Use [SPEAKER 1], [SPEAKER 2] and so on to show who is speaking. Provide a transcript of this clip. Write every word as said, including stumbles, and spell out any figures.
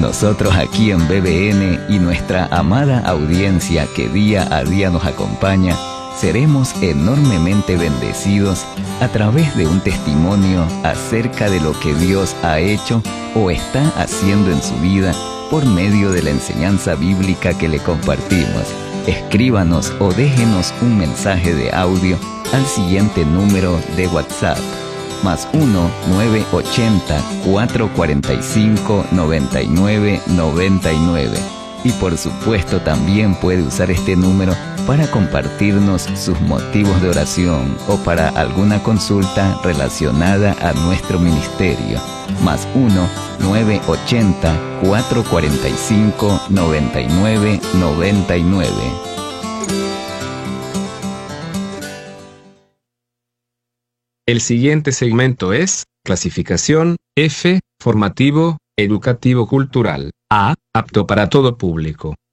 [SPEAKER 1] Nosotros aquí en B B N y nuestra amada audiencia que día a día nos acompaña, seremos enormemente bendecidos a través de un testimonio acerca de lo que Dios ha hecho o está haciendo en su vida por medio de la enseñanza bíblica que le compartimos. Escríbanos o déjenos un mensaje de audio al siguiente número de WhatsApp: más uno nueve ochenta, cuatrocientos cuarenta y cinco, noventa y nueve noventa y nueve. Y por supuesto también puede usar este número para compartirnos sus motivos de oración o para alguna consulta relacionada a nuestro ministerio. Más uno nueve ochenta, cuatrocientos cuarenta y cinco, noventa y nueve noventa y nueve.
[SPEAKER 2] El siguiente segmento es clasificación F, formativo, educativo cultural. A, apto para todo público.